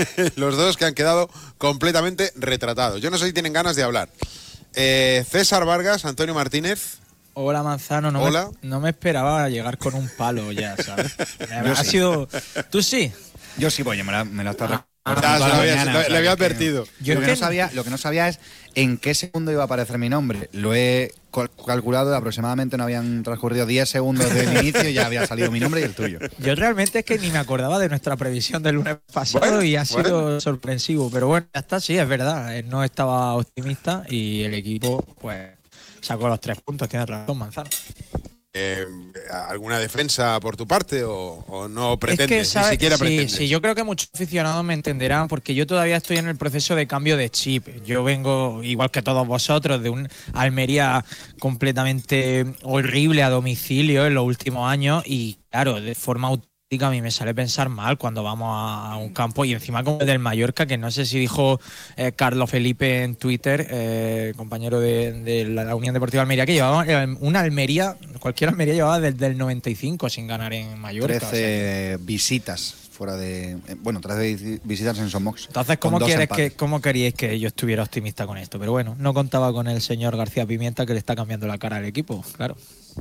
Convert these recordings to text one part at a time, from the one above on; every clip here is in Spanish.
Los dos que han quedado completamente retratados. Yo no sé si tienen ganas de hablar. César Vargas, Antonio Martínez. Hola, Manzano. No me esperaba llegar con un palo ya, ¿sabes? Ha sido... ¿Tú sí? Yo sí voy, me la estaba... Le había advertido. Lo que no sabía es en qué segundo iba a aparecer mi nombre. Lo he calculado, aproximadamente no habían transcurrido 10 segundos del inicio y ya había salido mi nombre y el tuyo. Yo realmente es que ni me acordaba de nuestra previsión del lunes pasado y ha sido sorpresivo. Pero bueno, ya está, sí, es verdad. No estaba optimista y el equipo pues sacó los 3 puntos. Tienes razón, Manzano. ¿Alguna defensa por tu parte o no pretendes? Es que, ni siquiera pretendes? Sí, yo creo que muchos aficionados me entenderán porque yo todavía estoy en el proceso de cambio de chip. Yo vengo, igual que todos vosotros, de un Almería completamente horrible a domicilio en los últimos años y claro, de forma auténtica a mí me sale pensar mal cuando vamos a un campo y encima como el del Mallorca, que no sé si dijo Carlos Felipe en Twitter, compañero de la Unión Deportiva Almería, que llevaba una Almería, cualquier Almería llevaba desde el 95 sin ganar en Mallorca. 13 visitas fuera de... 13 visitas en Somox. Entonces, ¿cómo queríais que yo estuviera optimista con esto? Pero bueno, no contaba con el señor García Pimienta que le está cambiando la cara al equipo, claro.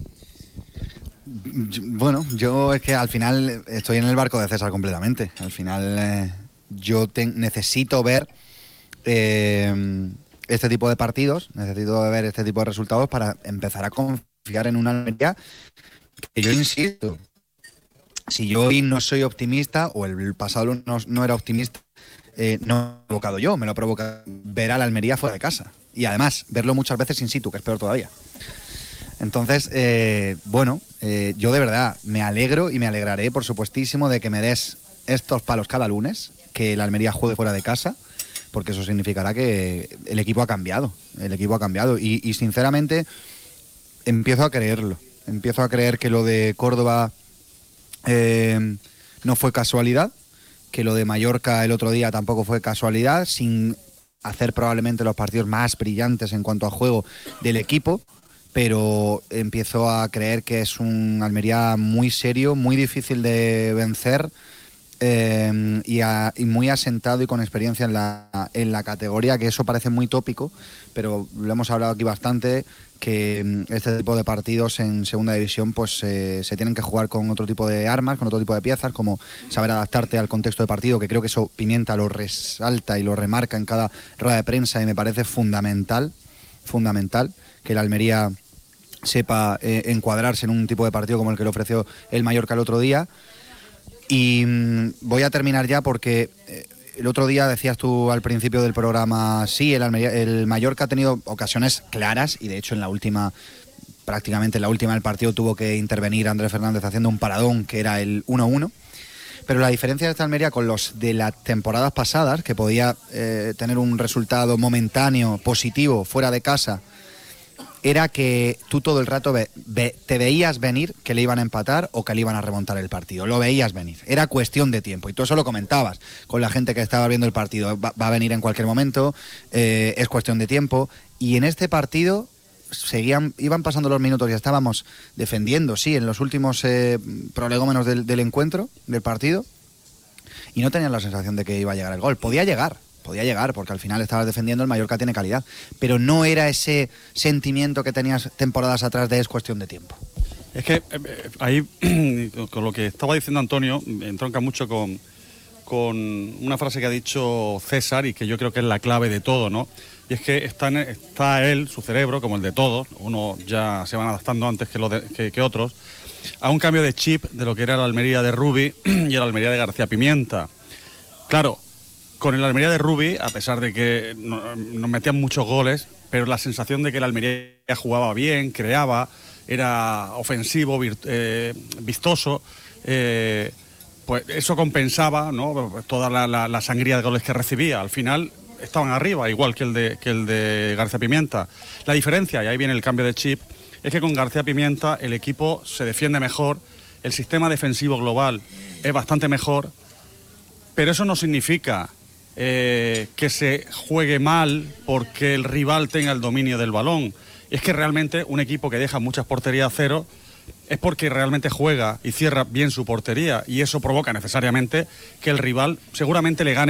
Bueno, yo es que al final estoy en el barco de César completamente. Al final yo necesito ver este tipo de partidos, necesito ver este tipo de resultados para empezar a confiar en una Almería que yo insisto, si yo hoy no soy optimista o el pasado no era optimista, no me he provocado yo, me lo provoca ver a la Almería fuera de casa y además verlo muchas veces in situ, que es peor todavía. Entonces, yo de verdad me alegro y me alegraré, por supuestísimo, de que me des estos palos cada lunes, que la Almería juegue fuera de casa, porque eso significará que el equipo ha cambiado. Y sinceramente, empiezo a creerlo. Empiezo a creer que lo de Córdoba no fue casualidad, que lo de Mallorca el otro día tampoco fue casualidad, sin hacer probablemente los partidos más brillantes en cuanto a juego del equipo, pero empiezo a creer que es un Almería muy serio, muy difícil de vencer y muy asentado y con experiencia en la categoría, que eso parece muy tópico, pero lo hemos hablado aquí bastante, que este tipo de partidos en segunda división pues se tienen que jugar con otro tipo de armas, con otro tipo de piezas, como saber adaptarte al contexto de partido, que creo que eso Pimienta lo resalta y lo remarca en cada rueda de prensa y me parece fundamental que la Almería sepa encuadrarse en un tipo de partido como el que le ofreció el Mallorca el otro día. Y voy a terminar ya porque el otro día decías tú al principio del programa, sí, el Mallorca ha tenido ocasiones claras y de hecho prácticamente en la última del partido tuvo que intervenir Andrés Fernández haciendo un paradón que era el 1-1. Pero la diferencia de esta Almería con los de las temporadas pasadas, que podía tener un resultado momentáneo, positivo, fuera de casa, era que tú todo el rato te veías venir que le iban a empatar o que le iban a remontar el partido. Lo veías venir. Era cuestión de tiempo. Y tú eso lo comentabas con la gente que estaba viendo el partido. Va a venir en cualquier momento, es cuestión de tiempo. Y en este partido iban pasando los minutos y estábamos defendiendo, sí, en los últimos prolegómenos del encuentro, del partido. Y no tenían la sensación de que iba a llegar el gol. Podía llegar, porque al final estabas defendiendo, el Mallorca tiene calidad, pero no era ese sentimiento que tenías temporadas atrás de es cuestión de tiempo. Es que ahí, con lo que estaba diciendo Antonio, entronca mucho con una frase que ha dicho César y que yo creo que es la clave de todo, ¿no? Y es que está él, su cerebro, como el de todos, unos ya se van adaptando antes que otros, a un cambio de chip de lo que era la Almería de Rubi y la Almería de García Pimienta. Claro, con el Almería de Rubi, a pesar de que nos metían muchos goles, pero la sensación de que el Almería jugaba bien, creaba, era ofensivo, vistoso, pues eso compensaba, ¿no?, toda la sangría de goles que recibía. Al final estaban arriba, igual que el de García Pimienta. La diferencia, y ahí viene el cambio de chip, es que con García Pimienta el equipo se defiende mejor, el sistema defensivo global es bastante mejor, pero eso no significa que se juegue mal porque el rival tenga el dominio del balón. Es que realmente un equipo que deja muchas porterías a cero es porque realmente juega y cierra bien su portería, y eso provoca necesariamente que el rival seguramente le gane